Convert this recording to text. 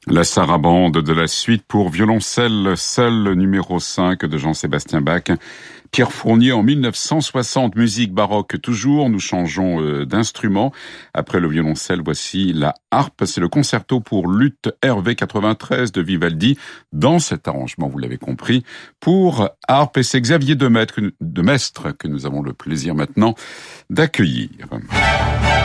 La sarabande de la suite pour violoncelle seul numéro 5 de Jean-Sébastien Bach. Pierre Fournier en 1960, musique baroque toujours, nous changeons d'instrument. Après le violoncelle, voici la harpe, c'est le concerto pour luth RV 93 de Vivaldi, dans cet arrangement, vous l'avez compris, pour harpe, et c'est Xavier Demestre que nous avons le plaisir maintenant d'accueillir.